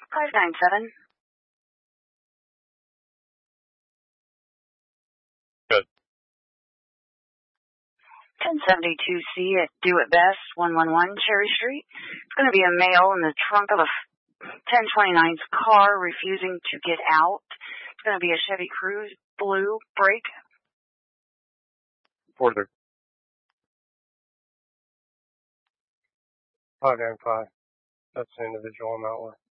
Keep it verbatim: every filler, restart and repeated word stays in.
five nine seven. Good. ten seventy-two C at Do It Best, one one one Cherry Street. It's going to be a male in the trunk of a ten twenty-nine's car refusing to get out. It's going to be a Chevy Cruze blue brake. Further. five nine five. That's the individual on that one.